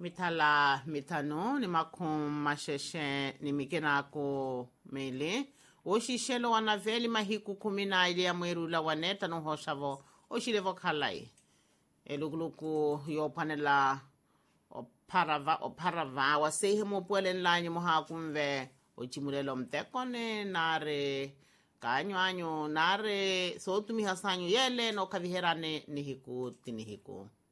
mitala mitano ni masheshe ni mikena ko mele oshishelo wanaveli mahiku 12 ya mweru la waneta no hoshavo oshilevo khalai eluguluku yo panela oparava wasehimo pwelen lanyi mohakumve ochimulelo mtekone nare kanyo nare sotumi hasanyo yele no kaviherane nihiku tinihiku